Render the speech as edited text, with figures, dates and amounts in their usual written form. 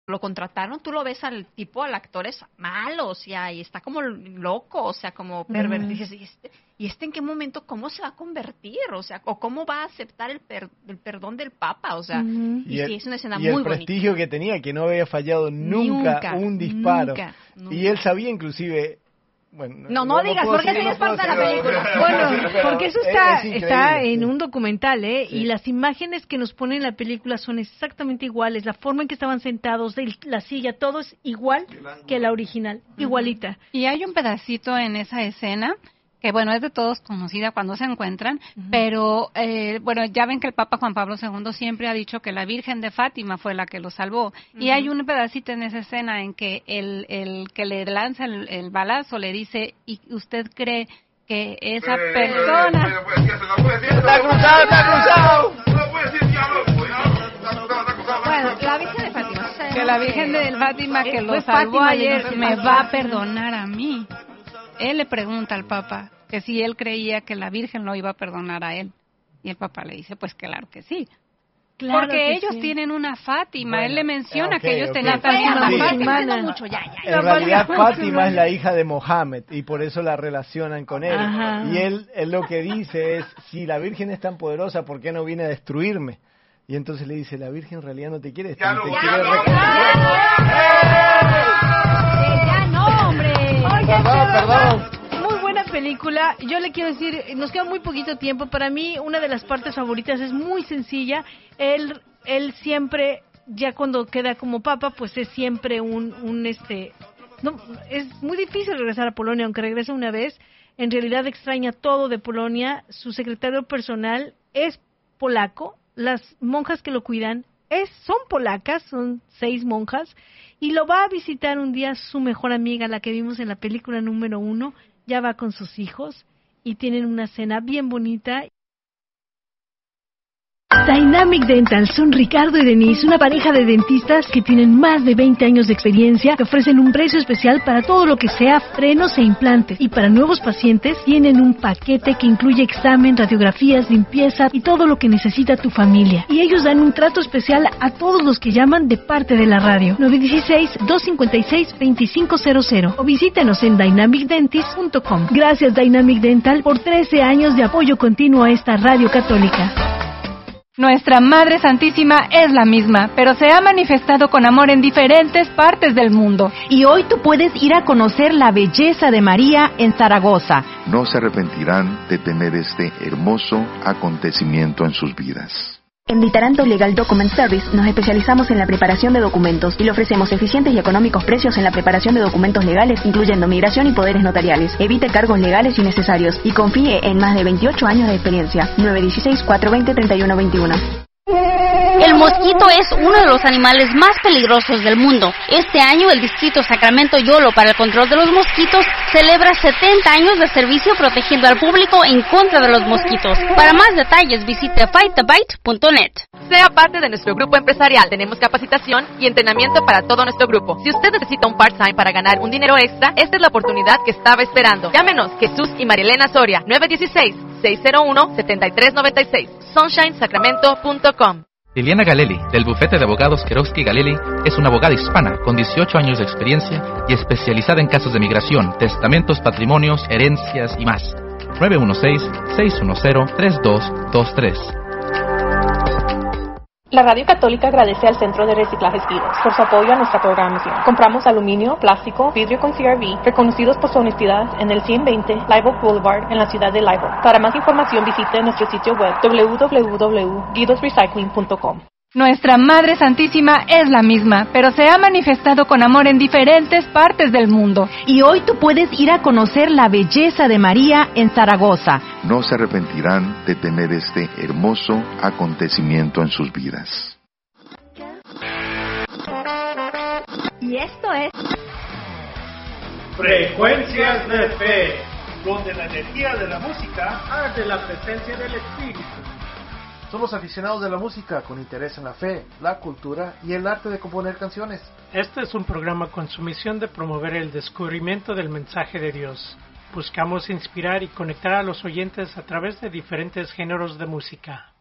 lo contrataron, tú lo ves al actor es malo, o sea, y está como loco, o sea, como pervertido. Dices, ¿y este en qué momento cómo se va a convertir? O sea, o cómo va a aceptar el perdón del Papa, o sea, y sí, es una escena muy bonita. Y el prestigio que tenía, que no había fallado nunca un disparo. Nunca. Y él sabía inclusive... Bueno, no digas, porque eso es parte de la película. Bueno, porque eso está en un documental, ¿eh? Sí. Y las imágenes que nos ponen en la película son exactamente iguales. La forma en que estaban sentados, la silla, todo es igual que la original, igualita. Y hay un pedacito en esa escena que, bueno, es de todos conocida cuando se encuentran, pero, bueno, ya ven que el Papa Juan Pablo II siempre ha dicho que la Virgen de Fátima fue la que lo salvó. Y hay un pedacito en esa escena en que el que le lanza el balazo le dice, ¿y usted cree que esa persona... ¡Está cruzado! Bueno, la Virgen de Fátima. Que la Virgen de Fátima que lo salvó ayer me va a perdonar a mí. Él le pregunta al Papa que si él creía que la Virgen lo iba a perdonar a él. Y el Papa le dice, pues claro que sí. Claro porque que ellos tienen una Fátima. Bueno, él le menciona que ellos tenían una Fátima. Mucho, ya. En realidad Fátima es la hija de Mohammed y por eso la relacionan con él. Ajá. Y él lo que dice es, si la Virgen es tan poderosa, ¿por qué no viene a destruirme? Y entonces le dice, la Virgen en realidad no te quiere destruir, te quiere ¡Ya no, hombre! Perdón. Muy buena película. Yo le quiero decir, nos queda muy poquito tiempo. Para mí, una de las partes favoritas es muy sencilla. Él siempre, ya cuando queda como papa, pues es siempre no, es muy difícil regresar a Polonia, aunque regresa una vez. En realidad extraña todo de Polonia. Su secretario personal es polaco. Las monjas que lo cuidan son polacas, son 6 monjas. Y lo va a visitar un día su mejor amiga, la que vimos en la película número 1. Ya va con sus hijos y tienen una cena bien bonita. Dynamic Dental son Ricardo y Denise, una pareja de dentistas que tienen más de 20 años de experiencia, que ofrecen un precio especial para todo lo que sea frenos e implantes. Y para nuevos pacientes tienen un paquete que incluye examen, radiografías, limpieza y todo lo que necesita tu familia. Y ellos dan un trato especial a todos los que llaman de parte de la radio. 916-256-2500 o visítenos en dynamicdentist.com. Gracias Dynamic Dental por 13 años de apoyo continuo a esta radio católica. Nuestra Madre Santísima es la misma, pero se ha manifestado con amor en diferentes partes del mundo. Y hoy tú puedes ir a conocer la belleza de María en Zaragoza. No se arrepentirán de tener este hermoso acontecimiento en sus vidas. En Ditaranto Legal Document Service nos especializamos en la preparación de documentos y le ofrecemos eficientes y económicos precios en la preparación de documentos legales, incluyendo migración y poderes notariales. Evite cargos legales innecesarios y confíe en más de 28 años de experiencia. 916-420-3121. El mosquito es uno de los animales más peligrosos del mundo. Este año el Distrito Sacramento Yolo para el control de los mosquitos celebra 70 años de servicio protegiendo al público en contra de los mosquitos. Para más detalles visite fightthebite.net. Sea parte de nuestro grupo empresarial. Tenemos capacitación y entrenamiento para todo nuestro grupo. Si usted necesita un part-time para ganar un dinero extra, esta es la oportunidad que estaba esperando. Llámenos Jesús y Marilena Soria, 916-601-7396, sunshinesacramento.com. Liliana Galeli, del bufete de abogados Kerowski Galeli, es una abogada hispana con 18 años de experiencia y especializada en casos de migración, testamentos, patrimonios, herencias y más. 916-610-3223. La Radio Católica agradece al Centro de Reciclaje Vidos por su apoyo a nuestra programación. Compramos aluminio, plástico, vidrio con CRV, reconocidos por su honestidad en el 120 Live Oak Boulevard en la ciudad de Live Oak. Para más información visite nuestro sitio web www.guidosrecycling.com. Nuestra Madre Santísima es la misma, pero se ha manifestado con amor en diferentes partes del mundo. Y hoy tú puedes ir a conocer la belleza de María en Zaragoza. No se arrepentirán de tener este hermoso acontecimiento en sus vidas. Y esto es Frecuencias de Fe, donde la energía de la música hace la presencia del Espíritu. Somos aficionados de la música con interés en la fe, la cultura y el arte de componer canciones. Este es un programa con su misión de promover el descubrimiento del mensaje de Dios. Buscamos inspirar y conectar a los oyentes a través de diferentes géneros de música.